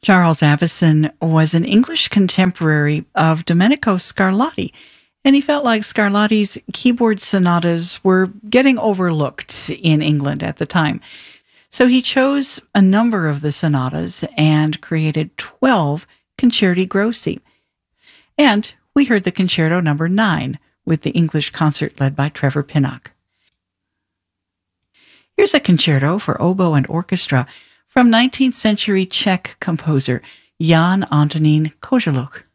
Charles Avison was an English contemporary of Domenico Scarlatti, and he felt like Scarlatti's keyboard sonatas were getting overlooked in England at the time. So he chose a number of the sonatas and created 12 concerti grossi. And we heard the Concerto Number 9 with the English concert led by Trevor Pinnock. Here's a concerto for oboe and orchestra from 19th century Czech composer Jan Antonín Koželuch.